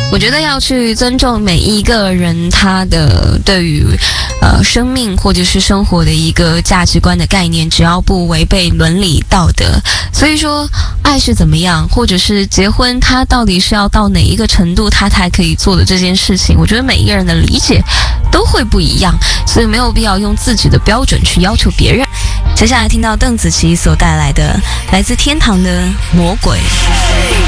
我觉得要去尊重每一个人他的对于生命或者是生活的一个价值观的概念，只要不违背伦理道德。所以说爱是怎么样，或者是结婚他到底是要到哪一个程度他才可以做的这件事情，我觉得每一个人的理解都会不一样，所以没有必要用自己的标准去要求别人。接下来听到邓紫棋所带来的来自天堂的魔鬼。